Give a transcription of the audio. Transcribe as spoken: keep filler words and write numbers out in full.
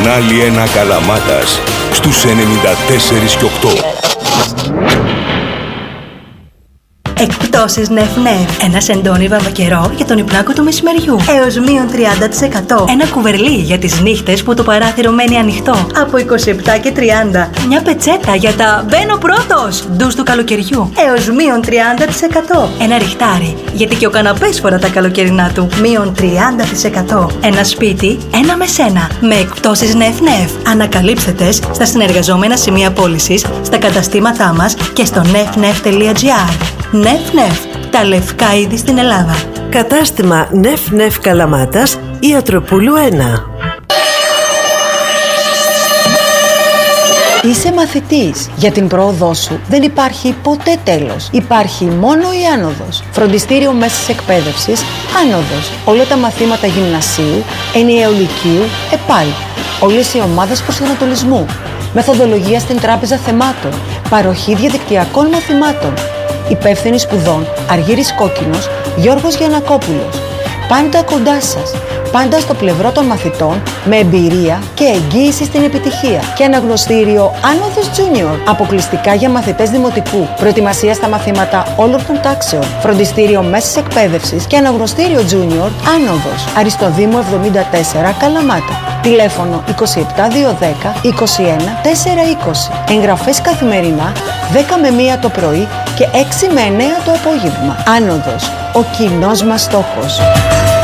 Κανάλι ένα Καλαμάτας στους ενενήντα τέσσερα και οκτώ. Εκπτώσεις νεφ νεφ. Ένα σεντόνι βαμβακερό για τον υπνάκο του μεσημεριού. Έως μείον τριάντα τοις εκατό. Ένα κουβερλί για τις νύχτες που το παράθυρο μένει ανοιχτό. Από είκοσι επτά και τριάντα. Μια πετσέτα για τα μπαίνω πρώτος ντους του καλοκαιριού. Έως μείον τριάντα τοις εκατό. Ένα ριχτάρι, γιατί και ο καναπές φορά τα καλοκαιρινά του. Μείον τριάντα τοις εκατό. Ένα σπίτι, ένα με σένα. Με εκπτώσεις νεφ νεφ. Ανακαλύψτε τες στα συνεργαζόμενα σημεία πώλησης, στα καταστήματά μας και στο νεφ νεφ τελεία τζι άρ. Νεφ Νεφ, τα λευκά είδη στην Ελλάδα. Κατάστημα Νεφ Νεφ Καλαμάτας, Ιατροπούλου ένα. Είσαι μαθητής. Για την πρόοδό σου δεν υπάρχει ποτέ τέλος. Υπάρχει μόνο η άνοδος. Φροντιστήριο μέσης εκπαίδευσης, άνοδος. Όλα τα μαθήματα γυμνασίου, ενιαίου λυκείου, ΕΠΑΛ. Όλες οι ομάδες προσανατολισμού. Μεθοδολογία στην τράπεζα θεμάτων. Παροχή διαδικτυακών μαθημάτων. Υπεύθυνοι σπουδών Αργύρης Κόκκινος, Γιώργος Γιαννακόπουλος. Πάντα κοντά σας. Πάντα στο πλευρό των μαθητών, με εμπειρία και εγγύηση στην επιτυχία. Και αναγνωστήριο Άνοδος Junior, αποκλειστικά για μαθητές δημοτικού. Προετοιμασία στα μαθήματα όλων των τάξεων. Φροντιστήριο μέσης εκπαίδευσης και αναγνωστήριο Junior Άνοδος. Αριστοδήμου εβδομήντα τέσσερα Καλαμάτα. Τηλέφωνο είκοσι επτά διακόσια δέκα είκοσι ένα τετρακόσια είκοσι. Εγγραφές καθημερινά δέκα με μία το πρωί και έξι με εννέα το απόγευμα. Άνοδος, ο κοινός μας στόχος.